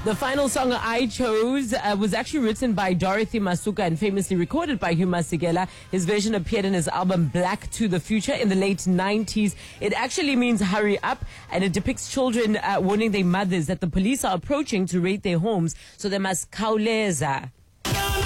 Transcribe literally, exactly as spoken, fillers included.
The final song I chose uh, was actually written by Dorothy Masuka and famously recorded by Hugh Masekela. His version appeared in his album Black to the Future in the late nineties. It actually means hurry up, and it depicts children uh, warning their mothers that the police are approaching to raid their homes, so they must khawuleza.